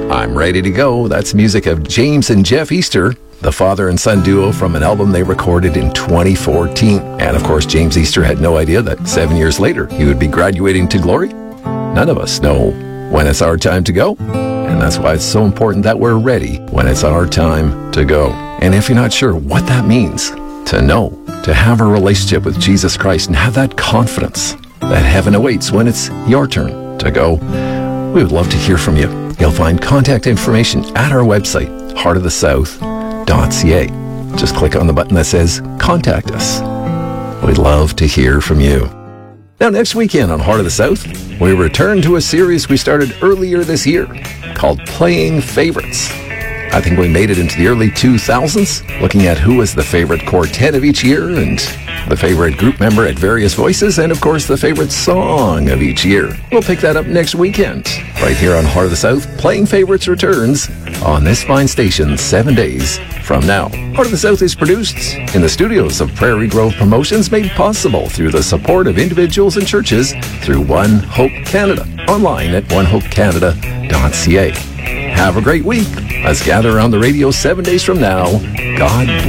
I'm Ready to Go. That's music of James and Jeff Easter, the father and son duo from an album they recorded in 2014. And of course, James Easter had no idea that 7 years later he would be graduating to glory. None of us know when it's our time to go. And that's why it's so important that we're ready when it's our time to go. And if you're not sure what that means, to know, to have a relationship with Jesus Christ and have that confidence that heaven awaits when it's your turn to go, we would love to hear from you. You'll find contact information at our website, heartofthesouth.ca. Just click on the button that says Contact Us. We'd love to hear from you. Now, next weekend on Heart of the South, we return to a series we started earlier this year called Playing Favorites. I think we made it into the early 2000s, looking at who was the favorite quartet of each year and the favorite group member at various voices, and of course the favorite song of each year. We'll pick that up next weekend, right here on Heart of the South. Playing Favorites returns on this fine station 7 days from now. Heart of the South is produced in the studios of Prairie Grove Promotions, made possible through the support of individuals and churches through One Hope Canada, online at onehopecanada.ca. Have a great week. Let's gather around the radio 7 days from now. God bless.